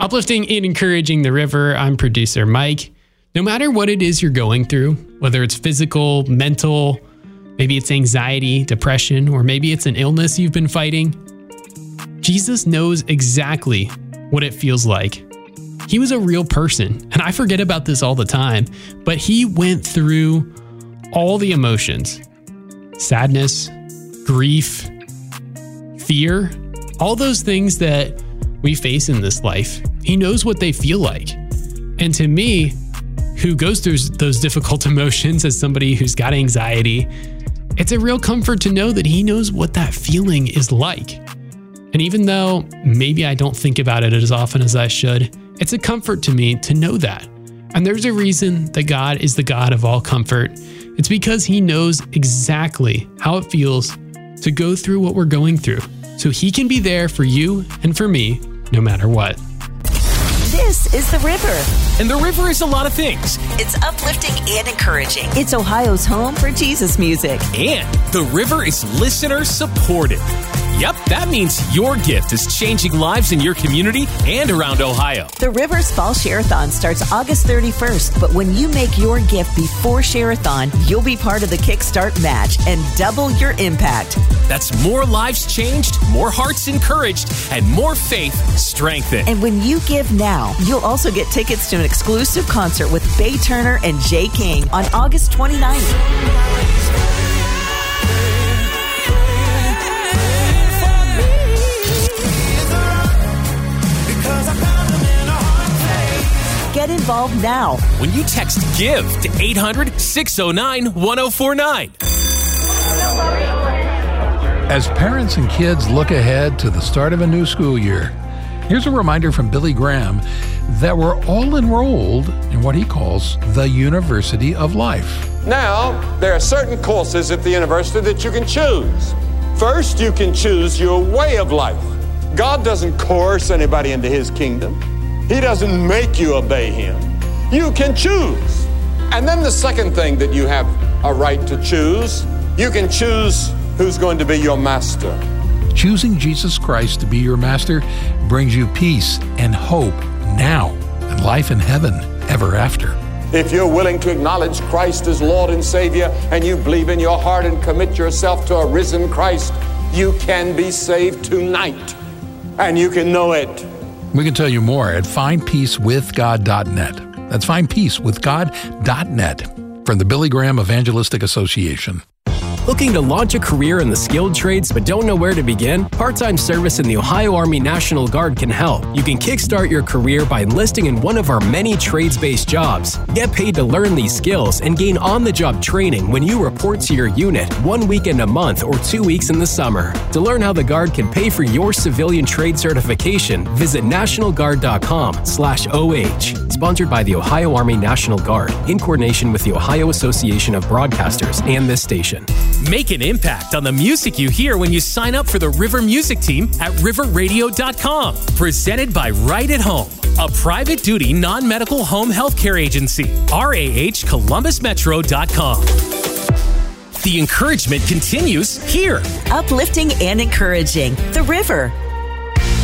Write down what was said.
Uplifting and encouraging the river. I'm producer Mike. No matter what it is you're going through, whether it's physical, mental, maybe it's anxiety, depression, or maybe it's an illness you've been fighting, Jesus knows exactly what it feels like. He was a real person, and I forget about this all the time, but he went through all the emotions: sadness, grief, fear, all those things that we face in this life. He knows what they feel like. And to me, who goes through those difficult emotions as somebody who's got anxiety, it's a real comfort to know that he knows what that feeling is like. And even though maybe I don't think about it as often as I should, it's a comfort to me to know that. And there's a reason that God is the God of all comfort. It's because he knows exactly how it feels to go through what we're going through. So he can be there for you and for me, no matter what. This is The River. And The River is a lot of things. It's uplifting and encouraging. It's Ohio's home for Jesus music. And The River is listener supported. Yep, that means your gift is changing lives in your community and around Ohio. The River's Fall Share-a-thon starts August 31st, but when you make your gift before Share-a-thon, you'll be part of the Kickstart match and double your impact. That's more lives changed, more hearts encouraged, and more faith strengthened. And when you give now, you'll also get tickets to an exclusive concert with Bay Turner and Jay King on August 29th. Get involved now when you text GIVE to 800-609-1049. As parents and kids look ahead to the start of a new school year, here's a reminder from Billy Graham that we're all enrolled in what he calls the University of Life. Now, there are certain courses at the university that you can choose. First, you can choose your way of life. God doesn't coerce anybody into his kingdom. He doesn't make you obey him. You can choose. And then the second thing that you have a right to choose, you can choose who's going to be your master. Choosing Jesus Christ to be your master brings you peace and hope now and life in heaven ever after. If you're willing to acknowledge Christ as Lord and Savior, and you believe in your heart and commit yourself to a risen Christ, you can be saved tonight. And you can know it. We can tell you more at findpeacewithgod.net. That's findpeacewithgod.net from the Billy Graham Evangelistic Association. Looking to launch a career in the skilled trades but don't know where to begin? Part-time service in the Ohio Army National Guard can help. You can kickstart your career by enlisting in one of our many trades-based jobs. Get paid to learn these skills and gain on-the-job training when you report to your unit 1 weekend a month or 2 weeks in the summer. To learn how the Guard can pay for your civilian trade certification, visit nationalguard.com/OH. Sponsored by the Ohio Army National Guard in coordination with the Ohio Association of Broadcasters and this station. Make an impact on the music you hear when you sign up for the River Music Team at riverradio.com. Presented by Right at Home, a private duty non-medical home health care agency. RAHColumbusmetro.com. The encouragement continues here. Uplifting and encouraging. The River.